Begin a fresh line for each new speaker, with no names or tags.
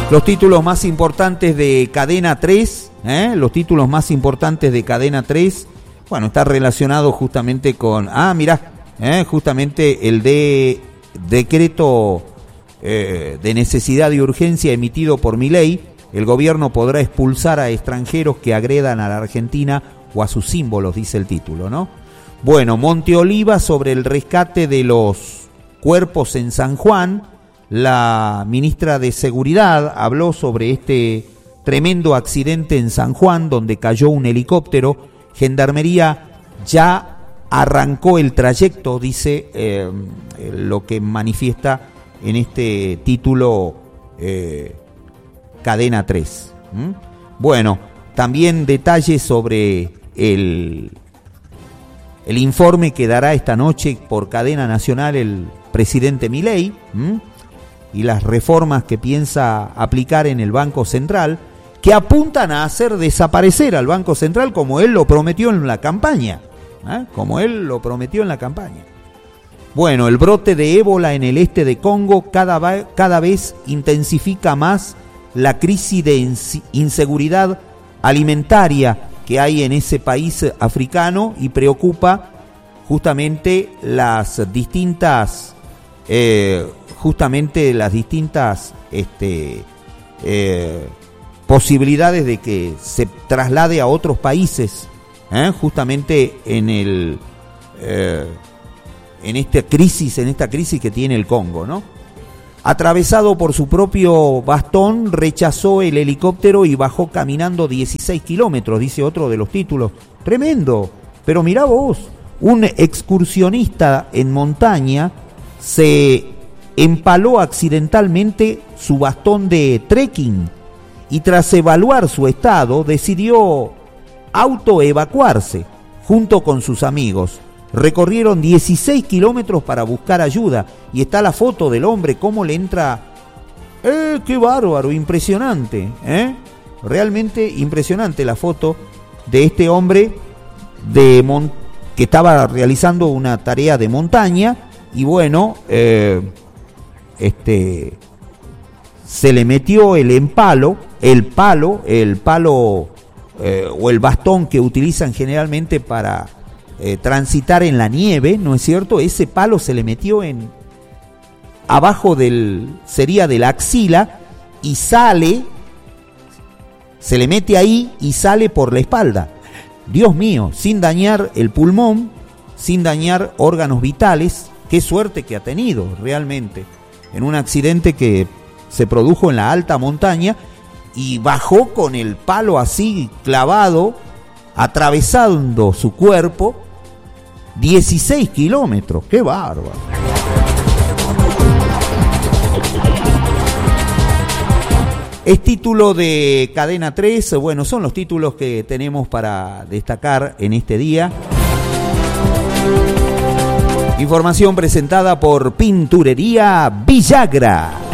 Los títulos más importantes de Cadena 3, los títulos más importantes de Cadena 3, bueno, está relacionado justamente con, justamente el decreto de necesidad y urgencia emitido por Milei. El gobierno podrá expulsar a extranjeros que agredan a la Argentina o a sus símbolos, dice el título, ¿no? Bueno, Monte Oliva sobre el rescate de los cuerpos en San Juan. La ministra de Seguridad habló sobre este tremendo accidente en San Juan donde cayó un helicóptero. Gendarmería ya arrancó el trayecto, dice lo que manifiesta en este título Cadena 3. Bueno, también detalles sobre el informe que dará esta noche por cadena nacional el presidente Milei y las reformas que piensa aplicar en el Banco Central, que apuntan a hacer desaparecer al Banco Central como él lo prometió en la campaña. Bueno, el brote de ébola en el este de Congo cada vez intensifica más la crisis de inseguridad alimentaria que hay en ese país africano y preocupa justamente las distintas posibilidades de que se traslade a otros países, justamente en esta crisis que tiene el Congo, ¿no? Atravesado por su propio bastón, rechazó el helicóptero y bajó caminando 16 kilómetros, dice otro de los títulos. Tremendo, pero mirá vos, un excursionista en montaña se empaló accidentalmente su bastón de trekking y tras evaluar su estado decidió autoevacuarse junto con sus amigos. Recorrieron 16 kilómetros para buscar ayuda y está la foto del hombre, cómo le entra. ¡Qué bárbaro! Impresionante, realmente impresionante la foto de este hombre que estaba realizando una tarea de montaña y bueno, se le metió el palo o el bastón que utilizan generalmente para transitar en la nieve, ¿no es cierto? Ese palo se le metió abajo sería de la axila y se le mete ahí y sale por la espalda. Dios mío, sin dañar el pulmón, sin dañar órganos vitales. Qué suerte que ha tenido realmente en un accidente que se produjo en la alta montaña y bajó con el palo así clavado, atravesando su cuerpo 16 kilómetros. ¡Qué bárbaro! Es título de Cadena 3, bueno, son los títulos que tenemos para destacar en este día. Información presentada por Pinturería Villagra.